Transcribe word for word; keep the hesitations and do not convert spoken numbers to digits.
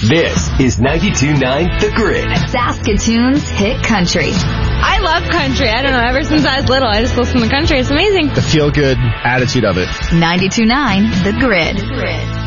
This is ninety-two point nine The Grid. Saskatoon's hit country. I love country. I don't know. Ever since I was little, I just listen to country. It's amazing. The feel-good attitude of it. ninety-two point nine The Grid. The Grid.